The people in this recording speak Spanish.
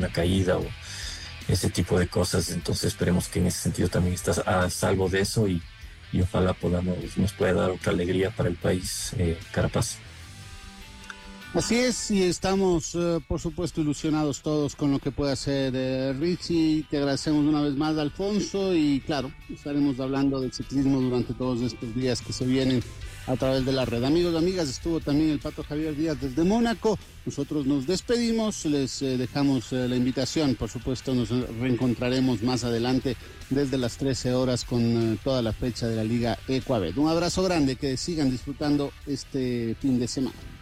una caída o ese tipo de cosas. Entonces esperemos que en ese sentido también estás a salvo de eso y ojalá nos pueda dar otra alegría para el país, Carapaz. Así es, y estamos, por supuesto, ilusionados todos con lo que pueda hacer Richie. Te agradecemos una vez más, Alfonso, y claro, estaremos hablando del ciclismo durante todos estos días que se vienen a través de la red. Amigos, amigas, estuvo también el Pato Javier Díaz desde Mónaco. Nosotros nos despedimos, les dejamos la invitación. Por supuesto, nos reencontraremos más adelante desde las 13 horas con toda la fecha de la Liga Ecuabet. Un abrazo grande, que sigan disfrutando este fin de semana.